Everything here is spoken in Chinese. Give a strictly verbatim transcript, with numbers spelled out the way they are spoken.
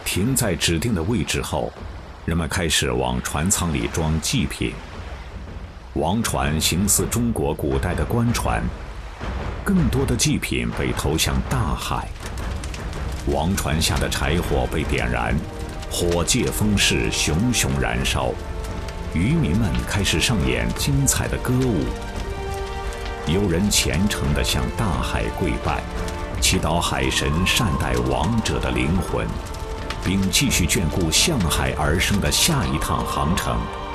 停在指定的位置后，人们开始往船舱里装祭品。王船形似中国古代的官船，更多的祭品被投向大海。王船下的柴火被点燃，火借风势，熊熊燃烧。渔民们开始上演精彩的歌舞。有人虔诚地向大海跪拜，祈祷海神善待亡者的灵魂，并继续眷顾向海而生的下一趟航程。